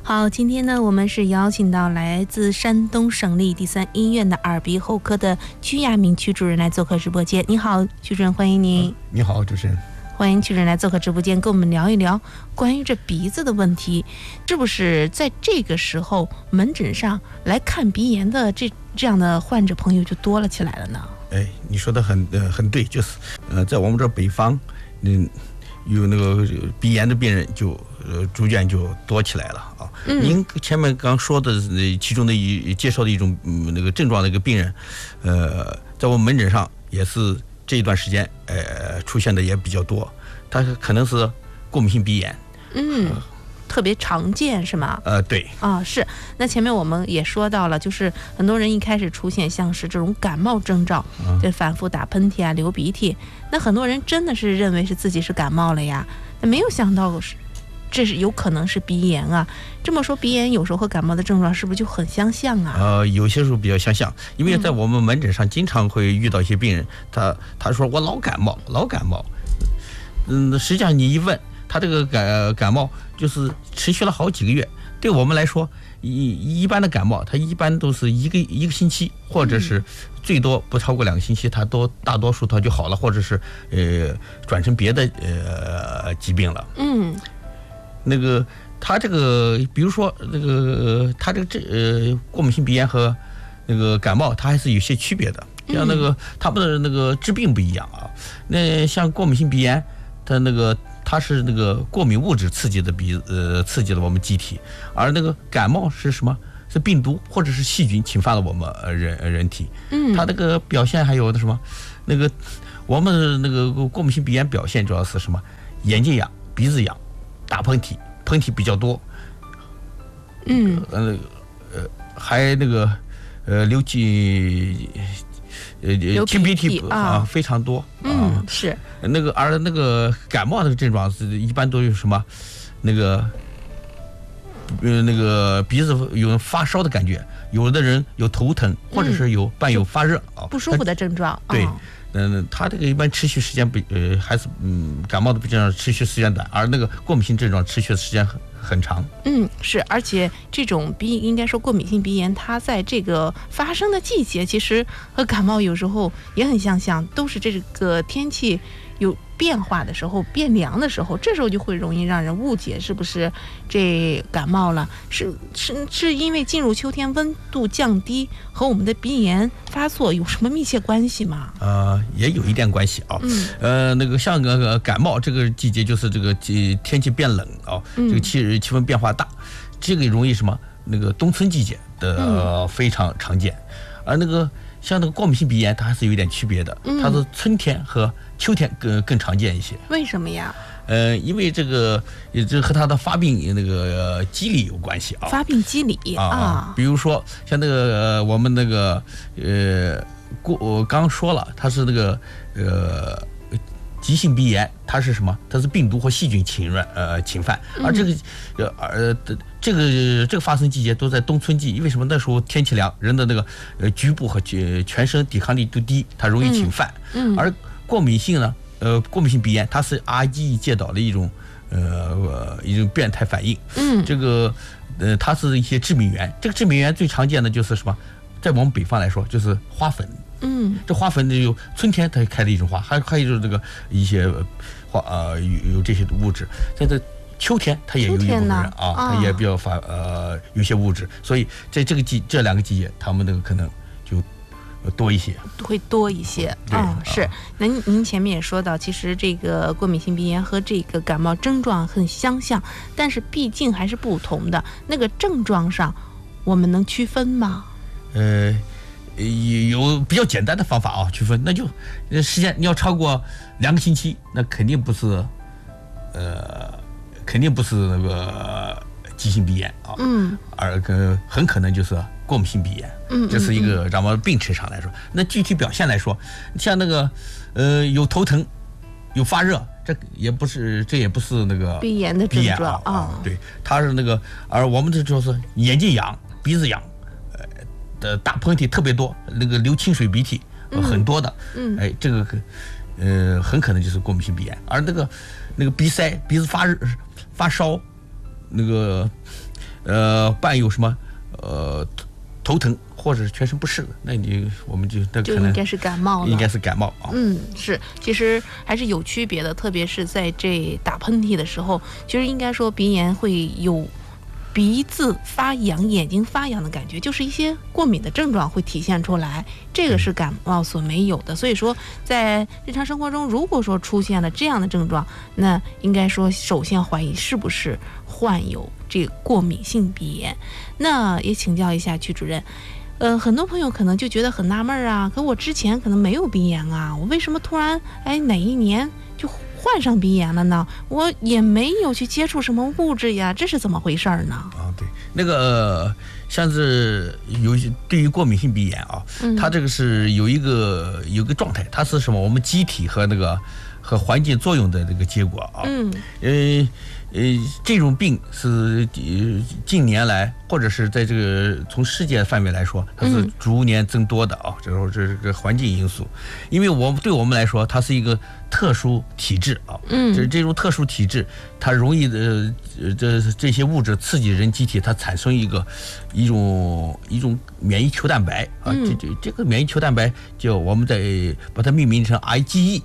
好，今天呢，我们是邀请到来自山东省立第三医院的耳鼻喉科的曲亚明曲主任来做客直播间。你好，曲主任，欢迎您。 你好，主持人。 欢迎曲主任来做客直播间，跟我们聊一聊关于这鼻子的问题。是不是在这个时候门诊上来看鼻炎的这样的患者朋友就多了起来了呢？ 你说的很对，就是在我们这北方，有那个鼻炎的病人就逐渐就多起来了啊。您前面刚说的其中的介绍的一种那个症状的一个病人，在我们门诊上也是这一段时间出现的也比较多，他可能是过敏性鼻炎。 特别常见是吗？ 对啊，是。那前面我们也说到了，就是很多人一开始出现像是这种感冒征兆，就反复打喷嚏啊、流鼻涕，那很多人真的是认为是自己是感冒了呀，那没有想到这是有可能是鼻炎啊。这么说，鼻炎有时候和感冒的症状是不是就很相像啊？ 有些时候比较相像，因为在我们门诊上经常会遇到一些病人，他说我老感冒。实际上你一问，他这个感冒就是持续了好几个月。对我们来说，一般的感冒，它一般都是一个星期，或者是最多不超过2个星期，大多数它就好了，或者是转成别的疾病了。那个他这个，比如说那个他这个过敏性鼻炎和那个感冒，它还是有些区别的。像那个他们的那个治病不一样啊。那像过敏性鼻炎，它是那个过敏物质刺激了我们机体，而那个感冒是什么？是病毒或者是细菌侵犯了我们人体。它那个表现还有什么？那个我们那个过敏性鼻炎表现主要是什么？眼睛痒、鼻子痒、打喷嚏比较多。还那个流清鼻涕非常多。 是而那个感冒的症状是一般都有什么？那个鼻子有发烧的感觉，有的人有头疼，或者是伴有发热不舒服的症状。 对，他这个一般持续时间还是感冒的症状持续时间短，而那个过敏性症状持续的时间很长。 是，而且这种应该说过敏性鼻炎，它在这个发生的季节，其实和感冒有时候也很相像，都是这个天气有变化的时候，变凉的时候，这时候就会容易让人误解是不是这感冒了，是因为进入秋天温度降低和我们的鼻炎发作有什么密切关系吗？ 也有一点关系啊。那个像感冒这个季节，就是这个天气变冷啊，这个气温变化大，这个容易什么？那个冬春季节的非常常见。而那个像那个过敏性鼻炎，它还是有点区别的，它是春天和秋天更常见一些。 为什么呀？ 因为这和它的发病那个机理有关系啊。 发病机理啊， 比如说像那个我们那个我刚说了，它是那个急性鼻炎，它是什么？它是病毒或细菌侵犯，而这个发生季节都在冬春季，因为什么？那时候天气凉，人的那个局部和全身抵抗力都低，它容易侵犯。而过敏性鼻炎，它是 RGE 介导的一种变态反应。这个它是一些致命源。这个致命源最常见的就是什么？在我们北方来说，就是花粉。这花粉有春天它开的一种花，还有这个一些花有这些物质，在这秋天它也有一部分人它也比较有些物质，所以在这2个季节，他们那个可能就多一些， 会多一些。是。那您前面也说到，其实这个过敏性鼻炎和这个感冒症状很相像，但是毕竟还是不同的。那个症状上，我们能区分吗？ 有比较简单的方法区分，那就时间你要超过2个星期，那肯定不是那个急性鼻炎而很可能就是过敏性鼻炎。这是一个咱们病程上来说。那具体表现来说，像那个有头疼、有发热，这也不是那个鼻炎的症状对，它是那个，而我们这就是眼睛痒、鼻子痒。打喷嚏特别多，那个流清水鼻涕很多的。这个很可能就是过敏性鼻炎。而那个鼻塞、鼻子发烧，那个伴有什么头疼或者是全身不适的，那我们就那可能应该是感冒了， 应该是感冒啊。 是，其实还是有区别的，特别是在这打喷嚏的时候，其实应该说鼻炎会有鼻子发痒、眼睛发痒的感觉，就是一些过敏的症状会体现出来，这个是感冒所没有的。所以说，在日常生活中，如果说出现了这样的症状，那应该说首先怀疑是不是患有这个过敏性鼻炎。那也请教一下曲主任。很多朋友可能就觉得很纳闷啊，可我之前可能没有鼻炎啊，我为什么突然哪一年就患上鼻炎了呢？我也没有去接触什么物质呀，这是怎么回事呢？ 对，那个像是对于过敏性鼻炎啊，它这个是有一个状态，它是什么？我们机体和环境作用的这个结果啊。这种病是近年来或者是在这个从世界范围来说，它是逐年增多的啊。这是个环境因素，因为对我们来说，它是一个特殊体质啊。这种特殊体质，它容易这些物质刺激人机体，它产生一种免疫球蛋白啊。这个免疫球蛋白我们在把它命名成 IgE。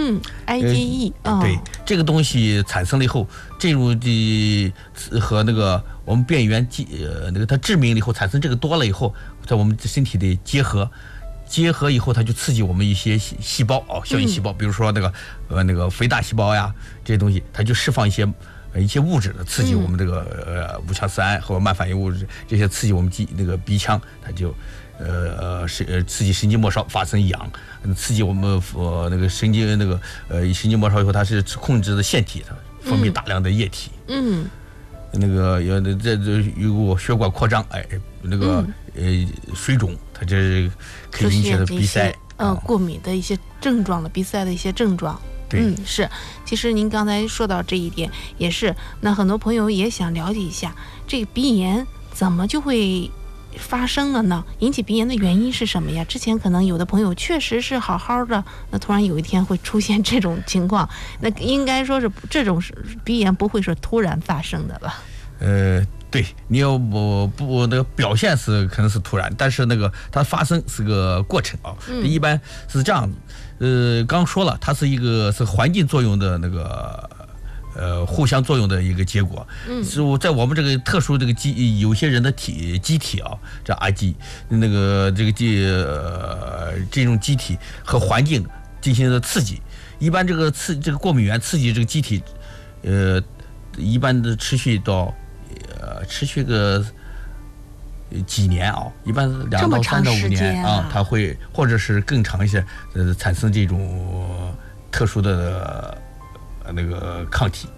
IgE 对，这个东西产生了以后，这种和那个我们变异原它致命了以后产生这个多了以后，在我们身体的结合以后，它就刺激我们一些细胞效应细胞，比如说那个肥大细胞呀，这些东西，它就释放一些物质刺激我们这个五羟色胺和慢反应物质，这些刺激我们那个鼻腔，它就刺激神经末梢发生痒，刺激我们那个神经末梢以后，它是控制的腺体，它分泌大量的液体。那个有血管扩张，那个水肿，它这可以引起的鼻塞， 过敏的一些症状了，鼻塞的一些症状。是。其实您刚才说到这一点也是，那很多朋友也想了解一下，这个鼻炎怎么就会发生了呢？引起鼻炎的原因是什么呀？之前可能有的朋友确实是好好的，那突然有一天会出现这种情况，那应该说是这种鼻炎不会是突然发生的吧？ 对，你要不那个表现是可能是突然，但是那个它发生是个过程啊。一般是这样子，刚说了，它是环境作用的那个互相作用的一个结果。是在我们这个特殊这个有些人的机体啊，这 IG 那个这种机体和环境进行的刺激，一般这个过敏源刺激这个机体，一般的持续个几年啊，一般2到3到5年啊，它会或者是更长一些，产生这种特殊的那个抗体。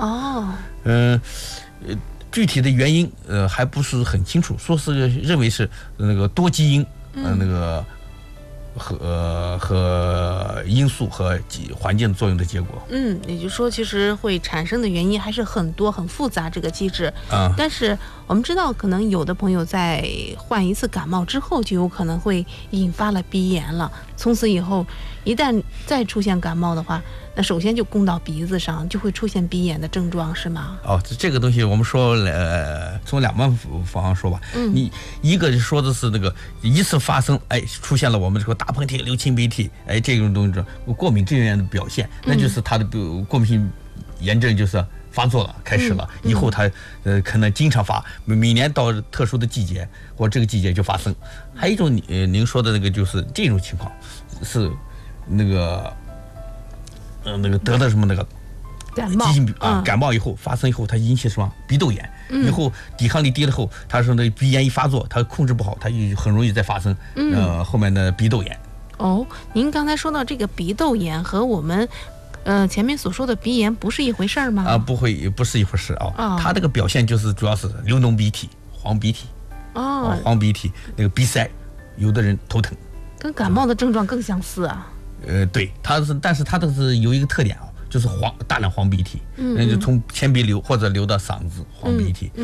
具体的原因还不是很清楚，认为是那个多基因那个和因素和环境作用的结果。 也就是说，其实会产生的原因还是很多很复杂这个机制。但是我们知道，可能有的朋友在患一次感冒之后，就有可能会引发了鼻炎了。从此以后，一旦再出现感冒的话，那首先就攻到鼻子上，就会出现鼻炎的症状，是吗？ 这个东西我们说从2方面说吧。你一个说的是那个一次发生，出现了我们这个大喷嚏、流清鼻涕，这种东西过敏症状的表现，那就是它的过敏性炎症就是发作了，开始了。以后它可能经常发，每年到特殊的季节或这个季节就发生。还有一种您说的那个就是这种情况是那个得的什么那个感冒以后发生以后，它引起什么鼻窦炎，以后抵抗力低了后，它说那鼻炎一发作，它控制不好，它就很容易再发生后面的鼻窦炎。 您刚才说到这个鼻窦炎和我们前面所说的鼻炎不是一回事吗？ 不是一回事啊。它这个表现就是主要是流脓鼻涕、黄鼻涕黄鼻涕，那个鼻塞，有的人头疼， 跟感冒的症状更相似啊。 对，但是它这是有一个特点就是大量黄鼻涕，就从前鼻流或者流到嗓子，黄鼻涕。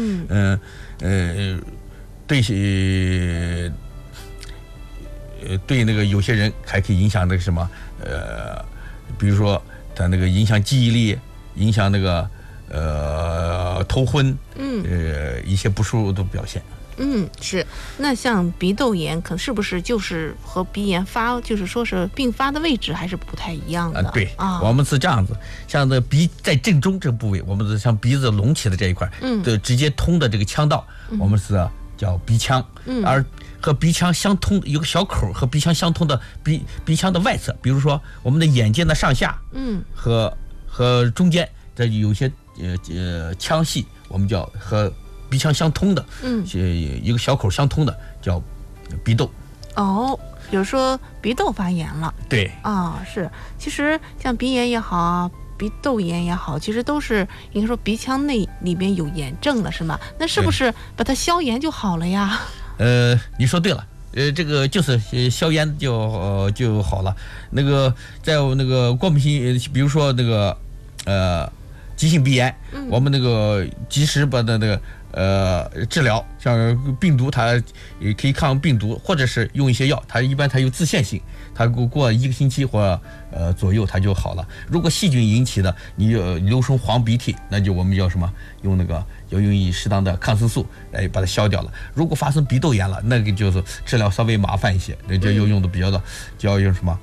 对那个有些人还可以影响那个什么比如说他那个影响记忆力，影响那个头昏，一些不舒服的表现。 是。那像鼻窦炎，是不是就是和鼻炎就是说是并发的位置还是不太一样的？ 对我们是这样子，像这鼻在正中这部位，我们是像鼻子隆起的这一块，的直接通的这个腔道，我们是叫鼻腔，而和鼻腔相通有个小口和鼻腔相通的鼻腔的外侧，比如说我们的眼睛的上下，和中间这有些腔隙，我们叫和鼻腔相通的，一个小口相通的叫鼻窦。 比如说鼻窦发炎了。 对是。其实像鼻炎也好，鼻窦炎也好，其实都是应该说鼻腔里边有炎症了，是吗？那是不是把它消炎就好了呀？ 你说对了。这个就是消炎就好了。那个在那个过敏性，比如说那个急性鼻炎，我们那个及时把那个治疗，像病毒它也可以抗病毒，或者是用一些药，它一般它有自限性，它过1个星期或左右它就好了。如果细菌引起的，你流出黄鼻涕，那就我们叫什么？要用适当的抗生素来把它消掉了。如果发生鼻窦炎了，那个就是治疗稍微麻烦一些，那就要用的比较的，就要用什么？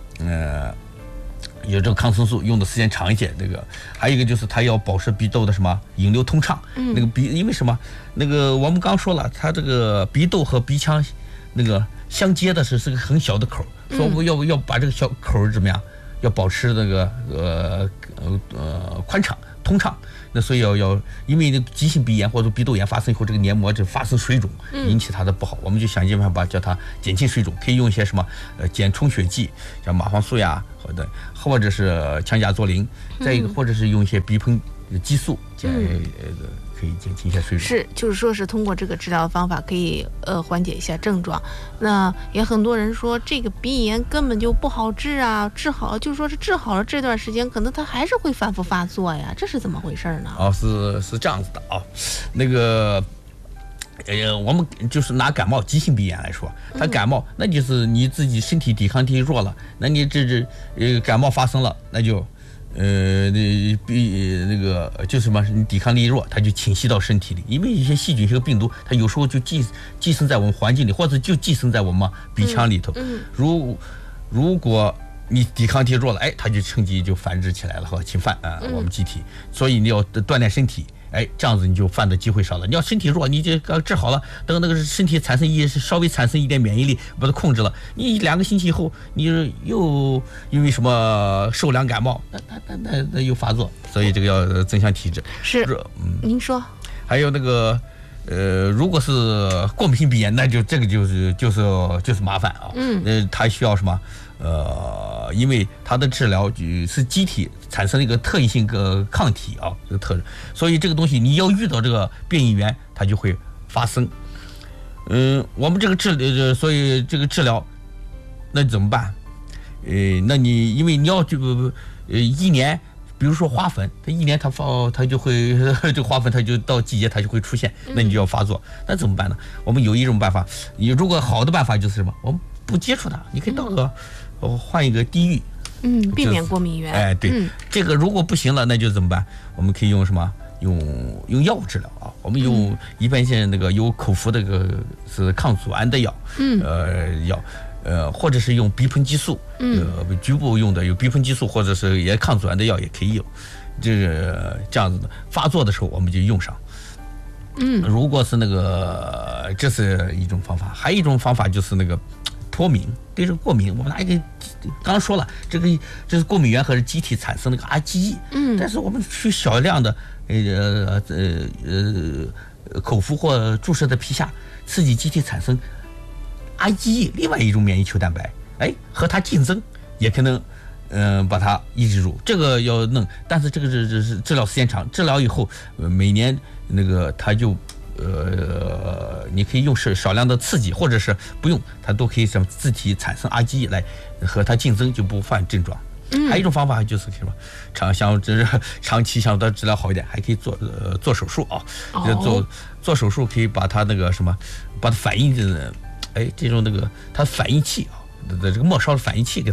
有这个抗生素用的时间长一些。那个还有一个就是它要保持鼻窦的什么引流通畅。那个因为什么？那个我们刚说了，它这个鼻窦和鼻腔那个相接的是个很小的口，所以我们要把这个小口怎么样？要保持那个宽敞通畅。那所以要因为那个急性鼻炎或者鼻窦炎发生以后，这个黏膜就发生水肿，引起它的不好，我们就想尽办法叫它减轻水肿，可以用一些什么减充血剂，像麻黄素呀，或者是羟甲唑啉，再一个或者是用一些鼻喷激素可以减轻一些水肿。 是，就是说是通过这个治疗方法可以缓解一下症状。那也很多人说这个鼻炎根本就不好治啊，治好就是说是治好了这段时间，可能它还是会反复发作呀，这是怎么回事呢？ 是这样子的那个我们就是拿感冒急性鼻炎来说，它感冒那就是你自己身体抵抗力弱了，那你这感冒发生了，那就那个就是什么，你抵抗力弱，它就侵袭到身体里，因为一些细菌、一些病毒，它有时候就寄生在我们环境里，或者就寄生在我们鼻腔里头。如果你抵抗力弱了，它就趁机就繁殖起来了和侵犯我们机体，所以你要锻炼身体。这样子你就犯的机会少了。你要身体弱，你就刚治好了，等那个身体稍微产生一点免疫力，把它控制了，你2个星期以后，你又因为什么受凉感冒，那又发作，所以这个要增强体质。 是，您说。 还有那个如果是过敏性鼻炎，那就这个就是麻烦它需要什么？因为它的治疗是机体产生了一个特异性抗体这个特征，所以这个东西你要遇到这个变异源，它就会发生。我们这个所以这个治疗，那怎么办？那你因为你要1年，比如说花粉，它1年它就会这个花粉它就到季节它就会出现，那你就要发作，那怎么办呢？我们有一种办法，你如果好的办法就是什么？我们不接触它，你可以到个换一个地域， 避免过敏源。 对，这个如果不行了，那就怎么办？我们可以用什么？用药物治疗我们用一般性那个有口服的是抗组胺的药，或者是用鼻喷激素，局部用的有鼻喷激素，或者是也抗组胺的药也可以有，这样子的发作的时候我们就用上。如果是那个，这是一种方法，还有一种方法就是那个脱敏。对这个过敏，我们拿一个，刚刚说了，这是过敏源和机体产生那个 IgE，但是我们去小量的口服或注射的皮下刺激机体产生 IgE， 另外一种免疫球蛋白，和它竞争也可能把它抑制住。这个要弄，但是这个是治疗时间长，治疗以后每年那个它就你可以用少量的刺激，或者是不用，它都可以让自体产生 IgE 来和它竞争，就不犯症状。还有一种方法就是什么，长期想到治疗好一点，还可以做手术做手术可以把它那个什么，把它反应这种那个它反应器这个末梢的反应器给它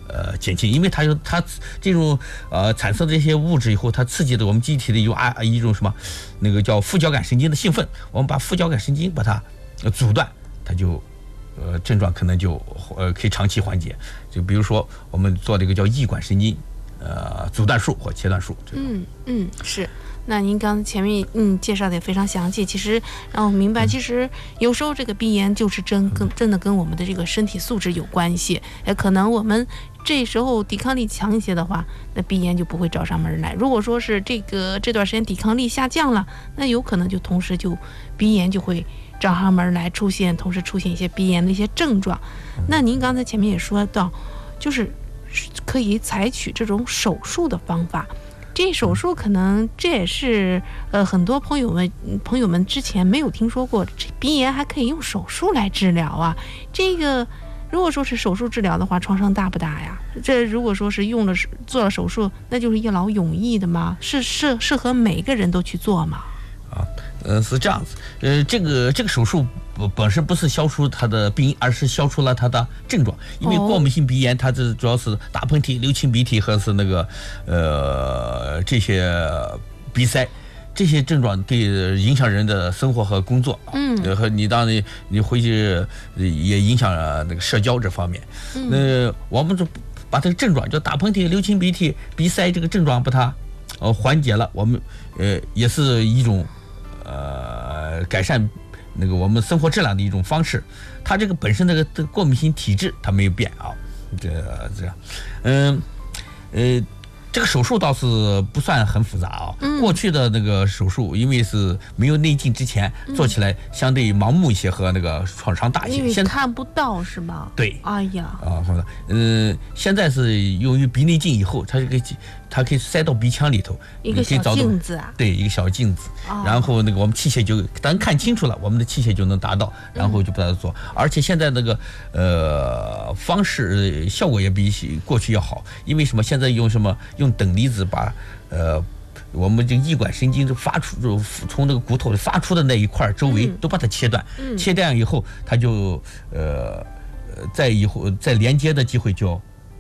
减轻，因为它这种产生这些物质以后，它刺激的我们机体的一种什么那个叫副交感神经的兴奋，我们把副交感神经把它阻断，它就症状可能就可以长期缓解。就比如说我们做这个叫翼管神经阻断术或切断术。 是。那您刚前面介绍的也非常详细，其实让我明白，其实有时候这个鼻炎就是真的跟我们的这个身体素质有关系。可能我们这时候抵抗力强一些的话，那鼻炎就不会找上门来。如果说是这段时间抵抗力下降了，那有可能就同时就鼻炎就会找上门来同时出现一些鼻炎的一些症状。那您刚才前面也说到，就是可以采取这种手术的方法。这手术可能这也是很多朋友们之前没有听说过，这鼻炎还可以用手术来治疗啊。这个如果说是手术治疗的话，创伤大不大呀？这如果说是做了手术，那就是一劳永逸的吗？是适合每个人都去做吗？ 是这样子。这个手术本身不是消除它的病因，而是消除了它的症状。因为过敏性鼻炎，它这主要是打喷嚏、流清鼻涕和是那个这些鼻塞。这些症状对影响人的生活和工作，和你当然你回去也影响那个社交这方面。我们就把这个症状，就打喷嚏、流清鼻涕、鼻塞这个症状把它缓解了，我们也是一种改善那个我们生活质量的一种方式。它这个本身这个过敏性体质它没有变啊，这样，这个手术倒是不算很复杂啊。过去的那个手术，因为是没有内镜之前，做起来相对盲目一些和那个创伤大一些。 因为看不到是吧？ 对。 哎呀。 现在是用于鼻内镜以后，它可以塞到鼻腔里头， 一个小镜子啊。 对，一个小镜子，然后那个我们器械就当看清楚了，我们的器械就能达到，然后就把它做。而且现在那个方式效果也比过去要好，因为什么？现在用等离子把我们这个翼管神经从那个骨头里发出的那一块周围都把它切断，切断以后，它就以后再连接的机会就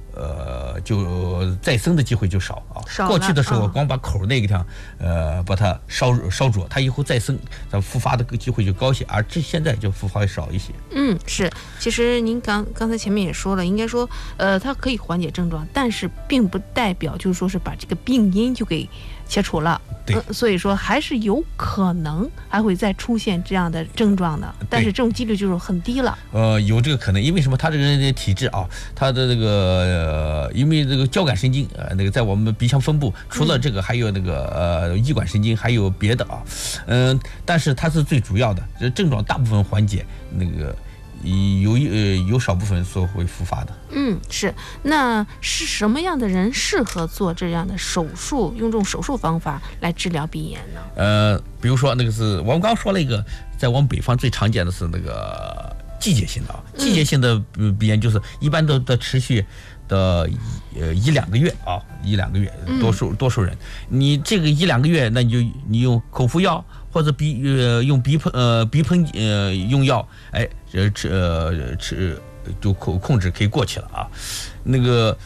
再生的机会就少啊。过去的时候光把口那个地方把它烧灼，它以后再生它复发的机会就高些，而现在就复发会少一些。 是。其实您刚才前面也说了，应该说它可以缓解症状，但是并不代表就是说是把这个病因就给切除了。 对。 所以说还是有可能还会再出现这样的症状的，但是这种几率就是很低了。 有这个可能，因为什么？他这个人的体质啊，他的这个因为这个交感神经那个在我们鼻腔分布，除了这个还有那个翼管神经，还有别的啊。但是它是最主要的，这症状大部分缓解，那个有少部分所会复发的。 是。那是什么样的人适合做这样的手术，用这种手术方法来治疗鼻炎呢？ 比如说那个是我们刚刚说了一个，在我们北方最常见的是那个季节性的啊，季节性的鼻炎就是一般都持续的1-2个月啊，1-2个月，多数人，你这个1-2个月，那你用口服药或者用鼻喷用药，吃就控制可以过去了啊。那个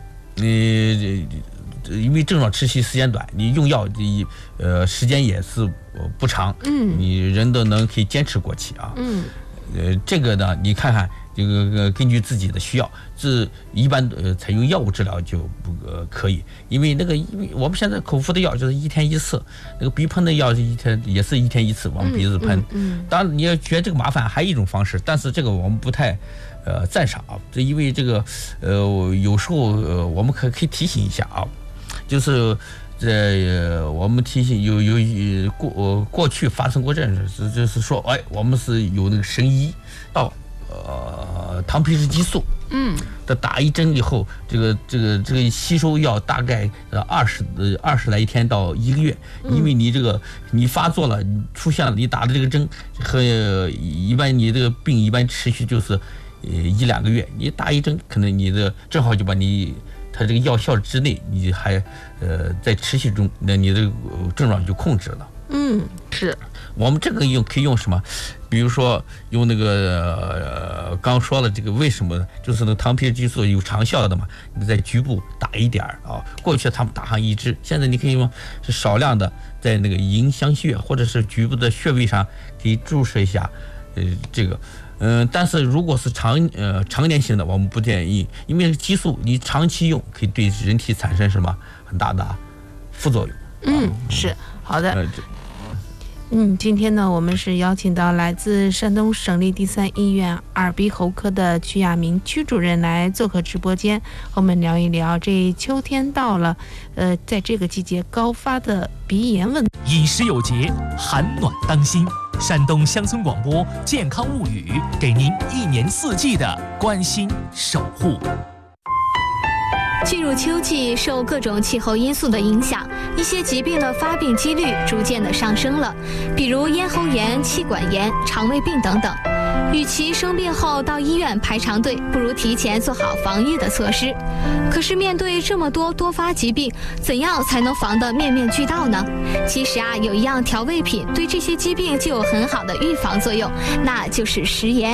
因为症状持续时间短，你用药时间也是不长，你人都可以坚持过去啊。这个呢，你看看这个根据自己的需要，一般采用药物治疗就不可以，因为我们现在口服的药就是1天1次，那个鼻喷的药也是1天1次往鼻子喷。当然你要觉得这个麻烦，还有一种方式，但是这个我们不太赞赏啊，因为这个有时候我们可以提醒一下啊，就是我们提醒过去发生过这样的事，就是说，我们是有那个神医到糖皮质激素，的打一针以后，这个吸收要大概20来一天到1个月，因为你发作了，你出现了，你打的这个针和一般你这个病一般持续就是1-2个月，你打一针，可能你正好就把它这个药效之内，你还在持续中，那你的症状就控制了。 是。 我们这个可以用什么？比如说用那个刚说了这个为什么就是那个糖皮质激素有长效的嘛，你在局部打一点啊，过去他们打上1支，现在你可以用是少量的在那个迎香穴或者是局部的穴位上给注射一下，这个。但是如果是常年性的，我们不建议，因为激素你长期用可以对人体产生什么很大的副作用。 是好的。今天呢，我们是邀请到来自山东省立第3医院耳鼻喉科的曲亚明曲主任来做客直播间，和我们聊一聊这秋天到了，在这个季节高发的鼻炎问题。 饮食有节，寒暖当心。山东乡村广播健康物语，给您1年4季的关心守护。 进入秋季，受各种气候因素的影响，一些疾病的发病几率逐渐的上升了，比如咽喉炎、气管炎、肠胃病等等。与其生病后到医院排长队，不如提前做好防御的措施。可是面对这么多多发疾病，怎样才能防得面面俱到呢？其实有一样调味品对这些疾病就有很好的预防作用，那就是食盐。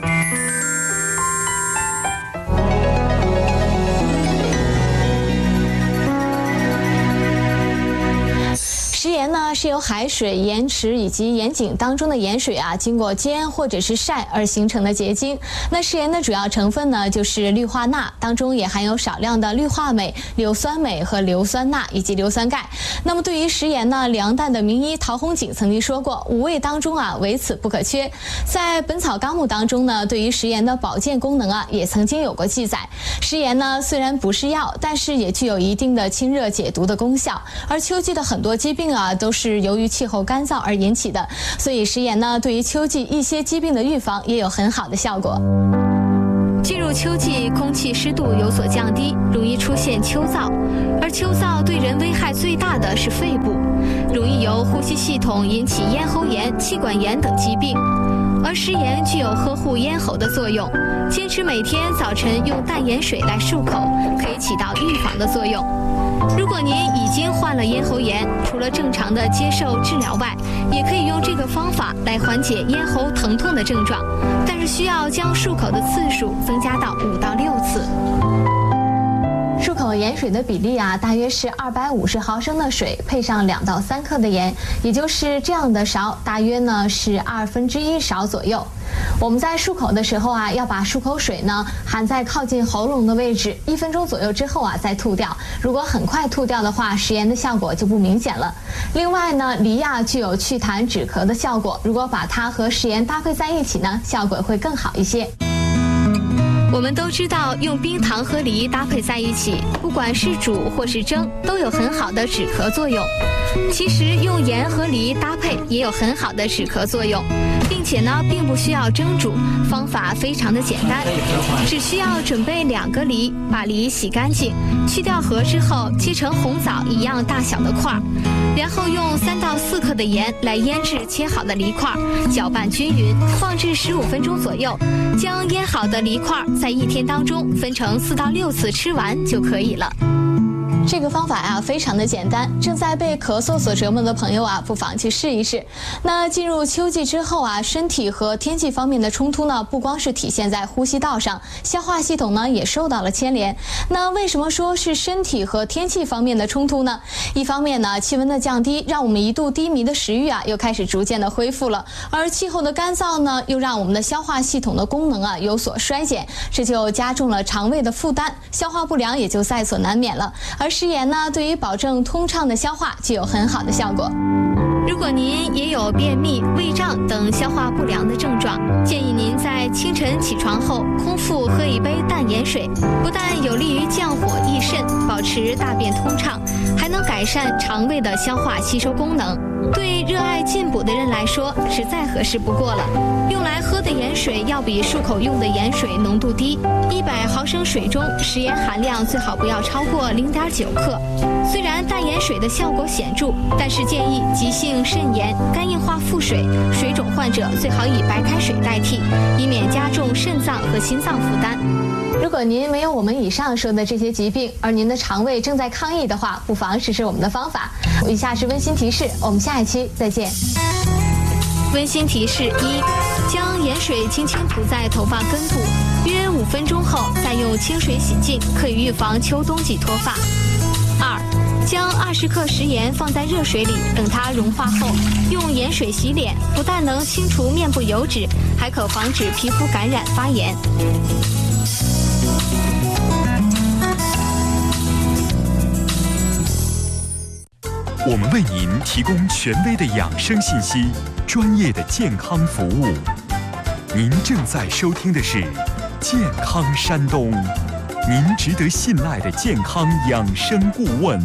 食盐呢是由海水、盐池以及盐井当中的盐水经过煎或者是晒而形成的结晶。那食盐的主要成分呢就是氯化钠，当中也含有少量的氯化镁、硫酸镁和硫酸钠以及硫酸钙。那么对于食盐呢，梁代的名医陶弘景曾经说过，5味当中唯此不可缺。在《本草纲目》当中呢，对于食盐的保健功能也曾经有过记载。食盐呢虽然不是药，但是也具有一定的清热解毒的功效。而秋季的很多疾病都是由于气候干燥而引起的，所以食盐呢对于秋季一些疾病的预防也有很好的效果。进入秋季，空气湿度有所降低，容易出现秋燥，而秋燥对人危害最大的是肺部，容易由呼吸系统引起咽喉炎、气管炎等疾病。而食盐具有呵护咽喉的作用，坚持每天早晨用淡盐水来漱口，可以起到预防的作用。如果您已经患了咽喉炎，除了正常的接受治疗外，也可以用这个方法来缓解咽喉疼痛的症状，但是需要将漱口的次数增加到5到6次。漱口盐水的比例大约是250毫升的水配上2到3克的盐，也就是这样的勺，大约呢是1/2勺左右。我们在漱口的时候要把漱口水呢含在靠近喉咙的位置，1分钟左右之后再吐掉。如果很快吐掉的话，食盐的效果就不明显了。另外呢，梨具有祛痰止咳的效果，如果把它和食盐搭配在一起呢，效果会更好一些。我们都知道，用冰糖和梨搭配在一起，不管是煮或是蒸，都有很好的止咳作用。其实用盐和梨搭配也有很好的止咳作用，并且呢，并不需要蒸煮，方法非常的简单，只需要准备2个梨，把梨洗干净，去掉核之后，切成红枣一样大小的块儿，然后用3到4克的盐来腌制切好的梨块，搅拌均匀，放置15分钟左右，将腌好的梨块在1天当中分成4到6次吃完就可以了。这个方法非常的简单，正在被咳嗽所折磨的朋友不妨去试一试。那进入秋季之后身体和天气方面的冲突呢，不光是体现在呼吸道上，消化系统呢也受到了牵连。那为什么说是身体和天气方面的冲突呢？一方面呢，气温的降低让我们一度低迷的食欲又开始逐渐的恢复了，而气候的干燥呢，又让我们的消化系统的功能有所衰减，这就加重了肠胃的负担，消化不良也就在所难免了。而食盐呢，对于保证通畅的消化具有很好的效果。如果您也有便秘、胃胀等消化不良的症状，建议您在清晨起床后空腹喝1杯淡盐水，不但有利于降火益肾，保持大便通畅，还能改善肠胃的消化吸收功能。对热爱进补的人来说，是再合适不过了。用来喝的盐水要比漱口用的盐水浓度低，100毫升水中食盐含量最好不要超过0.9克。虽然淡盐水的效果显著，但是建议急性肾炎、肝硬化腹水、水肿患者最好以白开水代替，以免加重肾脏和心脏负担。如果您没有我们以上说的这些疾病，而您的肠胃正在抗议的话，不妨试试我们的方法。以下是温馨提示，我们下一期再见。 温馨提示：一、将盐水轻轻涂在头发根部，约5分钟后再用清水洗净，可以预防秋冬季脱发。2、将20克食盐放在热水里，等它融化后，用盐水洗脸，不但能清除面部油脂，还可防止皮肤感染发炎。 我们为您提供权威的养生信息，专业的健康服务。您正在收听的是《健康山东》，您值得信赖的健康养生顾问。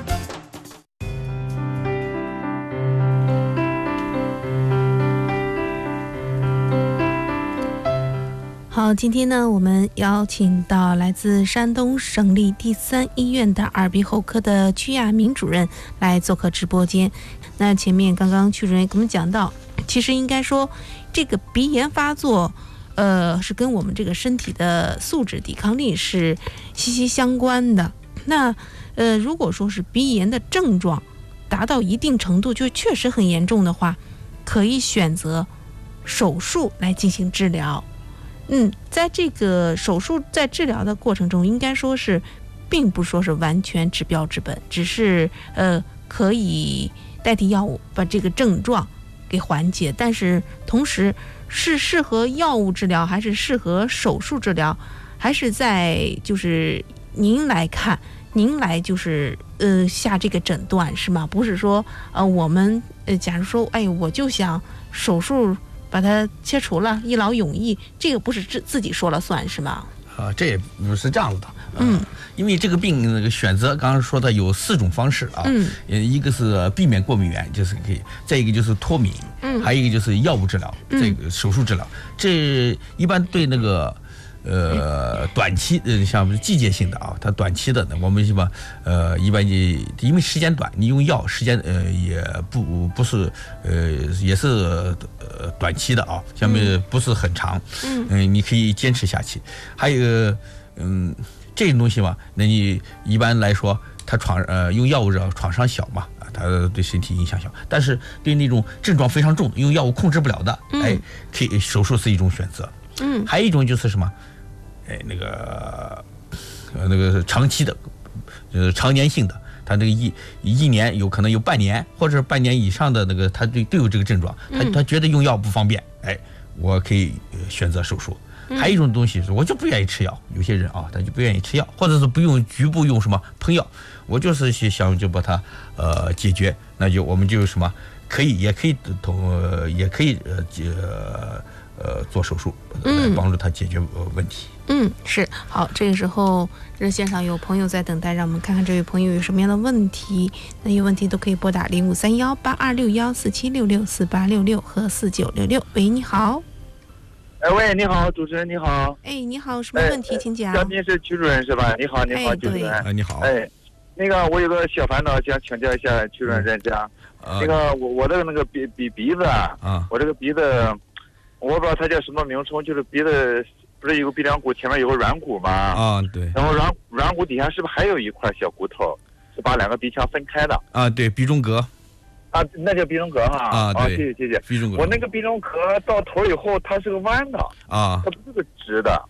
好，今天呢，我们邀请到来自山东省立第3医院的耳鼻喉科的曲亚明主任来做客直播间。那前面刚刚曲主任给我们讲到，其实应该说，这个鼻炎发作，是跟我们这个身体的素质、抵抗力是息息相关的。那如果说是鼻炎的症状达到一定程度，就确实很严重的话，可以选择手术来进行治疗。在这个手术在治疗的过程中，应该说是并不说是完全治标治本，只是可以代替药物把这个症状给缓解。但是同时是适合药物治疗还是适合手术治疗，还是在就是您来看，您来就是下这个诊断是吗？不是说我们假如说我就想手术把它切除了，一劳永逸，这个不是自己说了算是吗？ 这也不是这样子的。因为这个病那个选择，刚刚说的有4种方式啊。一个是避免过敏源，就是可以；再一个就是脱敏，还有一个就是药物治疗，这个手术治疗。这一般对那个短期像季节性的啊，它短期的呢，我们一般因为时间短，你用药时间也不是也是短期的啊，下面不是很长，你可以坚持下去。还有这种东西嘛，那你一般来说，它用药物治疗创伤小嘛，它对身体影响小，但是对那种症状非常重，用药物控制不了的，可以手术是一种选择。还有一种就是什么？那个长期的，常年性的，他这个一年有可能有半年或者半年以上的那个，他都有这个症状，他觉得用药不方便，我可以选择手术。还有一种东西是我就不愿意吃药，有些人啊，他就不愿意吃药，或者是不用局部用什么喷药，我就是想就把它解决，那就我们就什么也可以做手术来帮助他解决问题。 是。好，这个时候热线上有朋友在等待，让我们看看这位朋友有什么样的问题。那有问题都可以拨打0531826147664866和4966。喂，你好。 喂，你好，主持人你好。 你好，什么问题，请讲。 嘉宾是曲主任是吧？你好，主持人。 你好。 那个我有个小烦恼，想请教一下曲主任专家。那个我的那个鼻子啊，我这个鼻子，我不知道它叫什么名称，就是鼻子不是有个鼻梁骨前面有个软骨吗？对。然后软骨底下是不是还有一块小骨头，是把2个鼻腔分开的？ 对，鼻中隔。 那叫鼻中隔哈。对，谢谢。 鼻中隔。 我那个鼻中隔到头以后，它是个弯的它不是个直的。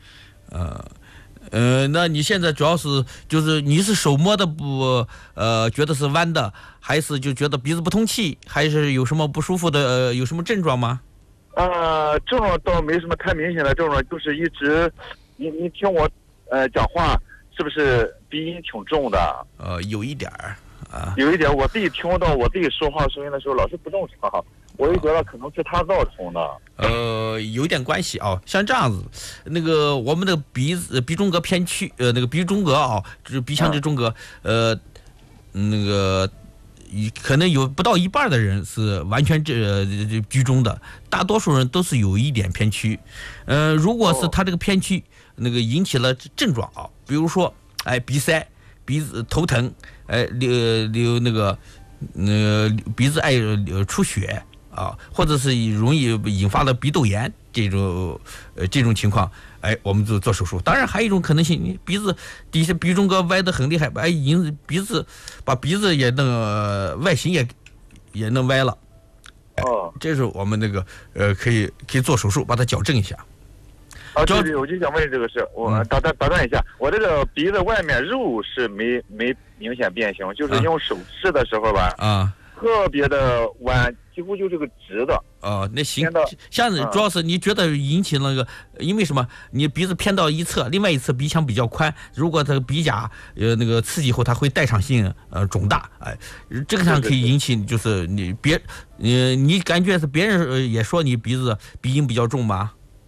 那你现在主要是就是你是手摸的觉得是弯的，还是就觉得鼻子不通气，还是有什么不舒服的有什么症状吗？ 症状倒没什么太明显的症状，就是一直你听我讲话是不是鼻音挺重的？ 有一点儿。 有一点，我自己听到我自己说话声音的时候老是不正常，我就觉得可能是它造成的。 有点关系啊，像这样子，那个我们的鼻中隔偏曲，那个鼻中隔啊，就是鼻腔这中隔，那个可能有不到一半的人是完全居中的，大多数人都是有一点偏曲。如果是他这个偏曲那个引起了症状啊，比如说鼻塞、鼻子头疼，流那个鼻子爱出血啊，或者是容易引发了鼻窦炎这种情况，我们就做手术。当然还有一种可能性，你鼻子底下鼻中隔歪得很厉害，把鼻子也弄外形也弄歪了， 这是我们那个可以做手术把它矫正一下。 对，我就想问这个事，我打断一下，我这个鼻子外面肉是没明显变形，就是用手试的时候吧，特别的弯，几乎就是个直的。 那行，像主要是你觉得引起那个，因为什么？你鼻子偏到一侧，另外一侧鼻腔比较宽，如果它鼻甲那个刺激后，它会代偿性肿大，这个上可以引起就是你感觉是别人也说你鼻音比较重吗？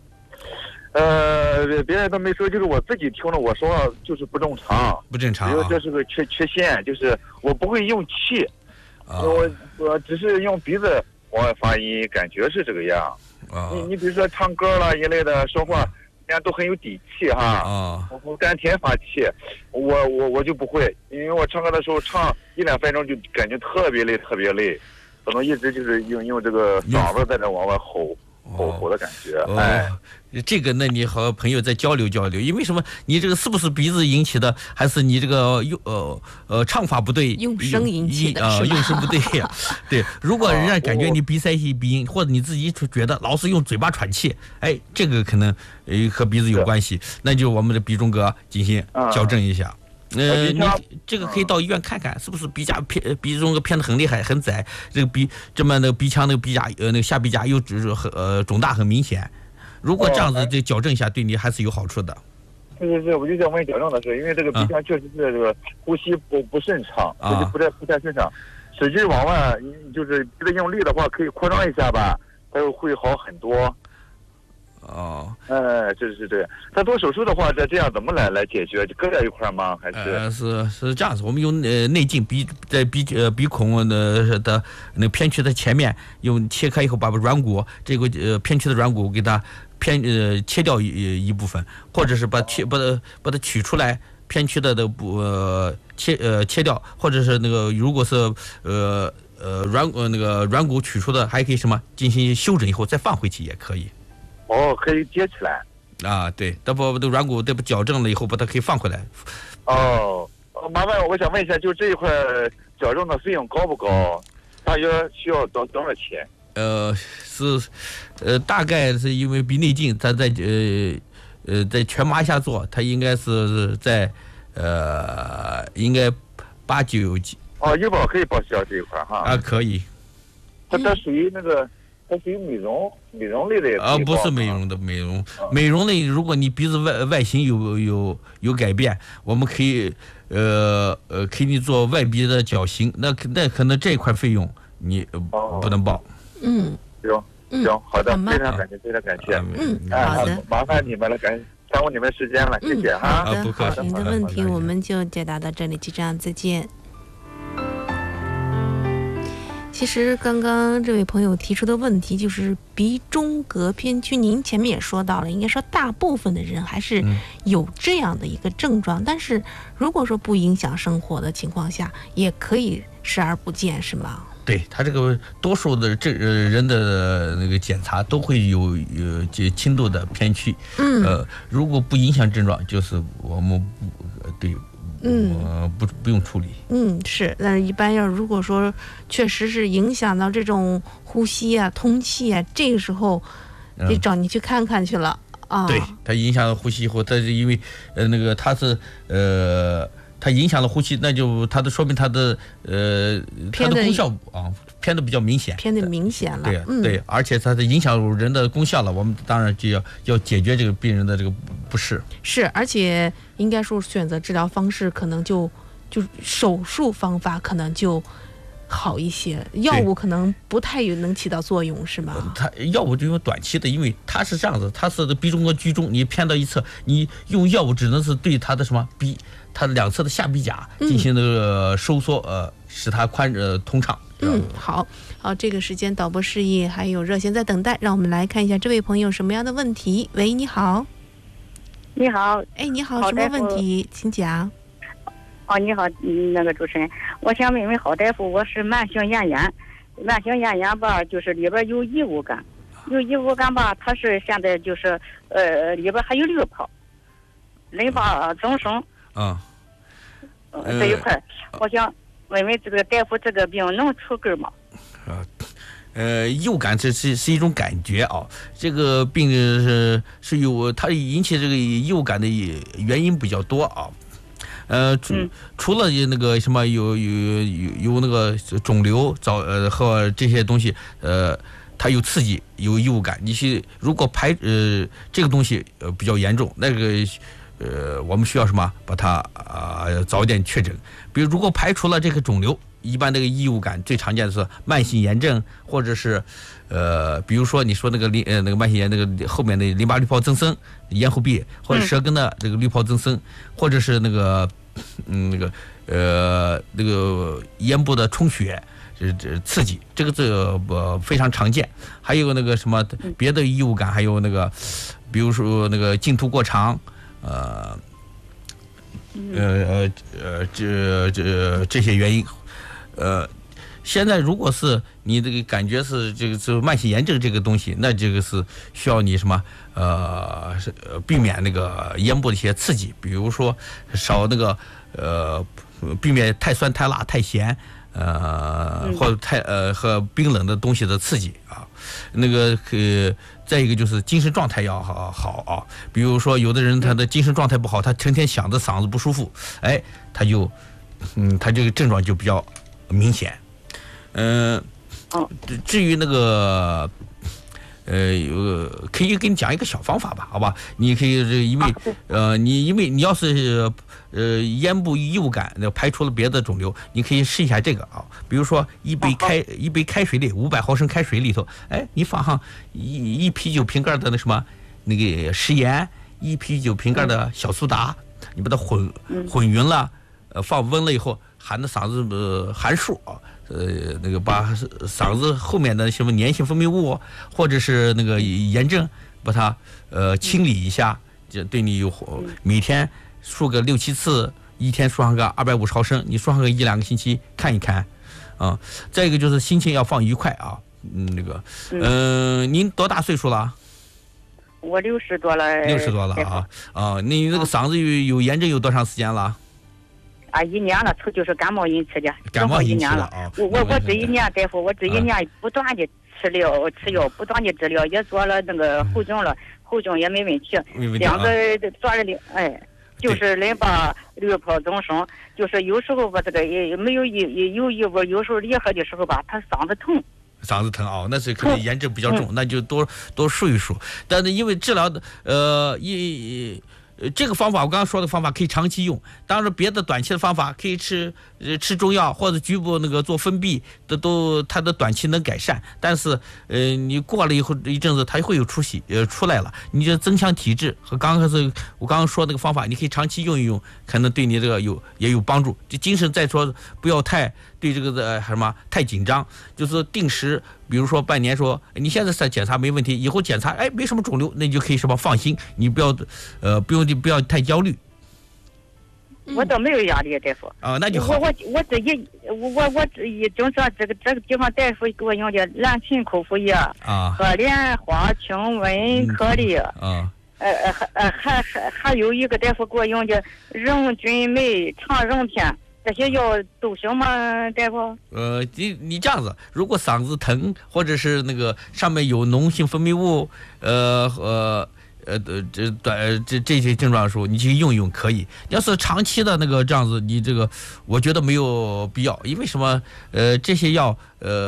别人都没说，就是我自己听了我说就是不正常，因为这是个缺陷，就是我不会用气，我只是用鼻子往外发音，感觉是这个样。你比如说唱歌啦一类的，说话人家都很有底气哈。我丹田发气，我就不会，因为我唱歌的时候唱1-2分钟就感觉特别累，可能一直就是用这个嗓子在这往外吼的感觉。 这个那你和朋友再交流，因为什么？你这个是不是鼻子引起的，还是你这个唱法不对， 用声引起的是吧？ 用声不对呀。对，如果人家感觉你鼻塞气、鼻音，或者你自己觉得老是用嘴巴喘气，这个可能和鼻子有关系，那就我们的鼻中隔进行矫正一下。你这个可以到医院看看，是不是鼻中隔偏得很厉害、很窄，这个那个鼻腔那个鼻甲那个下鼻甲又肿大很明显。如果这样子这矫正一下，对你还是有好处的。 是，我就想问矫正的是，因为这个鼻腔确实是这个呼吸不顺畅，不太顺畅，使劲往外，就是鼻子用力的话，可以扩张一下吧，它会好很多。就是这样。他做手术的话，这样怎么来解决？就割掉一块吗？还是是这样子。我们用内镜在鼻孔的那偏区的前面，用切开以后把软骨这个偏区的软骨给它切掉一部分，或者是把它取出来偏区的切掉，或者是那个如果是那个软骨取出的，还可以什么进行修整以后再放回去也可以。 可以接起来对，这软骨矫正了以后，把它可以放回来。 麻烦我想问一下，就这一块矫正的费用高不高？大约需要多少钱？ 大概是因为鼻内镜，它在全麻下做，它应该是在应该8-9几。 医保可以报销这一块哈？ 可以。 它属于那个。它属于美容类的也可以不是美容类。如果你鼻子外形有改变，我们可以给你做外鼻的矫形，那可能这一块费用你不能报。 行，好的，非常感谢。 好的， 麻烦你们了，耽误你们时间了，谢谢哈。 好的，您的问题我们就解答到这里，局长再见。其实刚刚这位朋友提出的问题就是鼻中隔偏区，您前面也说到了，应该说大部分的人还是有这样的一个症状，但是如果说不影响生活的情况下，也可以视而不见，是吗？ 对，他这个多数的人的那个检查都会有轻度的偏区，如果不影响症状，就是我们不用处理。 是，但是一般如果说确实是影响到这种呼吸啊、通气啊，这个时候得找你去看看去了对，它影响了呼吸以后，它是因为那个它是它影响了呼吸，那就它的说明它的功效偏的比较明显，了。对，而且它的影响人的功效了，我们当然就要解决这个病人的这个不适。 是，而且应该说选择治疗方式可能就手术方法可能就好一些，药物可能不太能起到作用，是吗？ 它药物就用短期的，因为它是这样子，它是鼻中隔居中，你偏到一侧，你用药物只能是对它的它的两侧的下鼻甲进行那个收缩，使它通畅。 好，这个时间导播示意还有热线在等待，让我们来看一下这位朋友什么样的问题。喂，你好。 你好。 你好，什么问题？请讲。 你好，那个主持人，我想问问郝大夫，我是慢性咽炎吧，就是里边有异物感吧，它是现在就是里边还有滤泡，淋巴增生。这一块我想问问这个大夫，这个病能出根吗？ 异物感是一种感觉啊，这个病是有它引起这个异物感的原因比较多啊。除了那个什么有那个肿瘤和这些东西，它有刺激有异物感。你是如果这个东西比较严重，那个我们需要什么把它早一点确诊。比如如果排除了这个肿瘤，一般这个异物感最常见的是慢性炎症，或者是比如说你说那个慢性炎那个后面的淋巴滤泡增生、咽喉壁或者舌根的这个滤泡增生，或者是那个咽部的充血。刺激，这个非常常见。还有那个什么别的异物感，还有那个，比如说那个浸吐过长，这些原因，现在如果是你这个感觉是这个是慢性炎症这个东西，那这个是需要你什么避免那个咽部的一些刺激，比如说少那个避免太酸、太辣、太咸。或者和冰冷的东西的刺激啊，那个再一个就是精神状态要好啊。比如说有的人他的精神状态不好，他成天想着嗓子不舒服，哎，他这个症状就比较明显。至于那个可以给你讲一个小方法吧，好吧？你可以因为你要是咽部异物感，排除了别的肿瘤，你可以试一下这个啊。比如说一杯开水里500毫升开水里头，哎，你放上一啤酒瓶盖的那个食盐，1啤酒瓶盖的小苏打，你把它混匀了，放温了以后，含着嗓子含数啊。那个把嗓子后面的什么粘性分泌物或者是那个炎症，把它清理一下，这对你每天漱个6-7次，一天漱上个250毫升，你漱上个1-2个星期看一看啊。再一个就是心情要放愉快啊。您多大岁数了？ 我60多了。 60多了啊！你这个嗓子有炎症有多长时间了 ？1年了，就是感冒引起的。 感冒引起的啊！我这一年大夫，我这一年不断的吃药，不断的治疗，也做了那个喉镜了，喉镜也没问题。2个做了就是淋巴滤泡增生，就是有时候吧，这个也没有有异味，有时候厉害的时候吧，他嗓子疼。 嗓子疼啊，那是可能炎症比较重，那就多数一数。但是因为治疗的这个方法，我刚刚说的方法可以长期用。当然，别的短期的方法可以吃中药或者局部那个做封闭的，它的短期能改善。但是你过了以后一阵子，它会有出来了。你就增强体质和我刚刚说那个方法，你可以长期用一用，可能对你这个也有帮助。这精神再说不要太对这个太紧张，就是定时，比如说半年说你现在检查没问题，以后检查没什么肿瘤，那你就可以放心，你不要太焦虑。 我倒没有压力，大夫。 那就好。 我这一整上这个地方大夫给我用的蓝芩口服液和莲花清瘟颗粒还有一个大夫给我用的溶菌酶肠溶片，这些药都行吗，大夫？ 你这样子，如果嗓子疼或者是那个上面有脓性分泌物，这些症状的时候，你去用一用可以。要是长期的那个这样子，你这个我觉得没有必要，因为什么？这些药，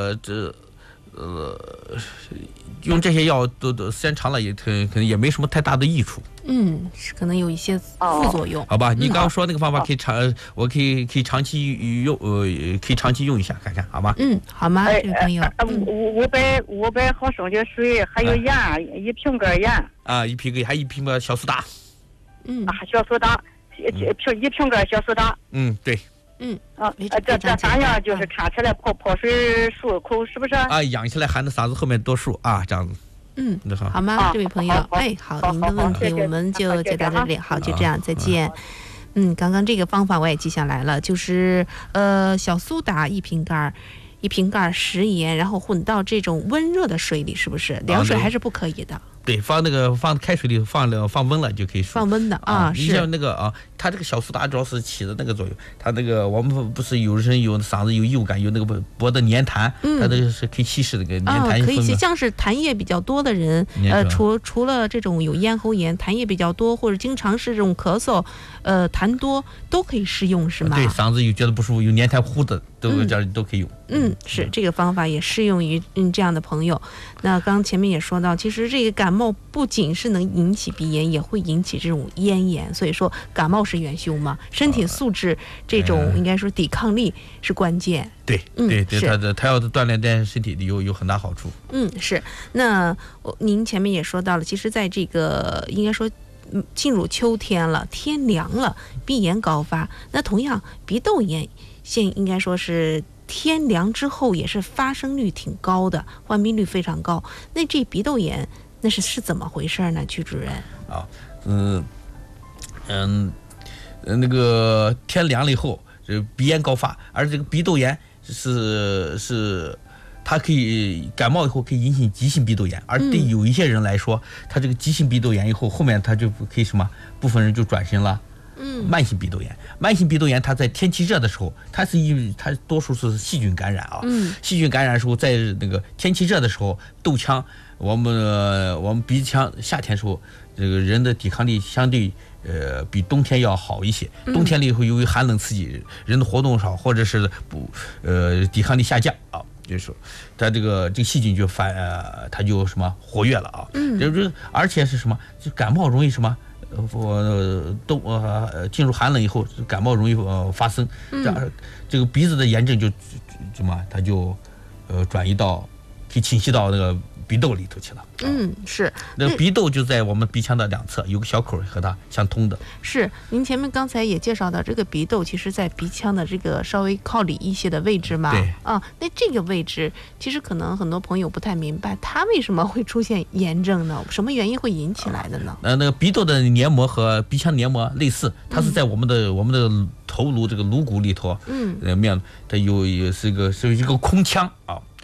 用这些药都时间长了也可能也没什么太大的益处。 可能有一些副作用。 好吧，你刚刚说那个方法可以我可以长期用，可以长期用一下看看，好吗？ 好吗，这位朋友 ？500毫升的水，还有盐，1瓶盖盐。 1瓶盖还1瓶的小苏打。 小苏打，1瓶盖小苏打。 对。 这咋样？就是看起来泡水漱口，是不是？ 养起来含着嗓子后面多漱啊，这样子。 好吗，这位朋友？好，您的问题我们就解答到这里。好，就这样，再见。刚刚这个方法我也记下来了，就是小苏打1瓶盖食盐，然后混到这种温热的水里，是不是？凉水还是不可以的。 对，放开水里放温了就可以漱。 放温的啊，是。 你像那个啊，它这个小苏打主要是起的那个作用。它那个我们不是有人有嗓子有异物感，有那个脖的粘痰，它这个是可以稀释那个粘痰。 可以稀，像是痰液比较多的人，除了这种有咽喉炎、痰液比较多，或者经常是这种咳嗽，痰多都可以适用，是吗？ 对，嗓子有觉得不舒服、有粘痰糊的，都可以用。 是这个方法也适用于这样的朋友。那刚前面也说到，其实这个感冒不仅是能引起鼻炎，也会引起这种咽炎。所以说，感冒是元凶嘛，身体素质这种应该说抵抗力是关键。 对，他要锻炼点身体有很大好处。 是。那您前面也说到了，其实在这个应该说进入秋天了，天凉了，鼻炎高发。那同样鼻窦炎现应该说是天凉之后也是发生率挺高的，患病率非常高。那这鼻窦炎那是怎么回事呢？曲主任那个天凉了以后，鼻炎高发，而这个鼻窦炎是它可以感冒以后可以引起急性鼻窦炎，而对有一些人来说，他这个急性鼻窦炎以后，后面他就可以部分人就转型了。慢性鼻窦炎，慢性鼻窦炎，它在天气热的时候，它多数是细菌感染啊。细菌感染的时候，在那个天气热的时候，窦腔，我们鼻腔夏天的时候，这个人的抵抗力相对比冬天要好一些。冬天里以后，由于寒冷刺激，人的活动少，或者是抵抗力下降啊。就是说，它这个细菌就它就活跃了啊。而且是就感冒容易进入寒冷以后，感冒容易发生，这个鼻子的炎症它就转移到可以侵袭到那个鼻窦里头去了。 是。 那鼻窦就在我们鼻腔的两侧，有个小口和它相通的。 是，您前面刚才也介绍到，这个鼻窦其实在鼻腔的这个稍微靠里一些的位置嘛。 对。 那这个位置其实可能很多朋友不太明白，它为什么会出现炎症呢？什么原因会引起来的呢？ 那个鼻窦的黏膜和鼻腔黏膜类似，它是在我们的头颅这个颅骨里头，它是一个空腔啊。